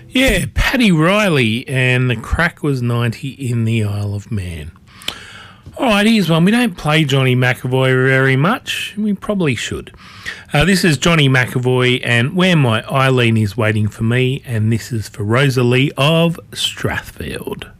Yeah, Paddy Riley, and the crack was 90 in the Isle of Man. All right, here's one. We don't play Johnny McAvoy very much. We probably should. This is Johnny McAvoy and Where My Eileen Is Waiting for Me, and this is for Rosalie of Strathfield.